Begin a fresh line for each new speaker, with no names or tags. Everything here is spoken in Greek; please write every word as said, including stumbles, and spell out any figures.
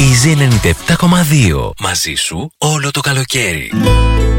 Easy ενενήντα επτά κόμμα δύο. Μαζί σου όλο το καλοκαίρι.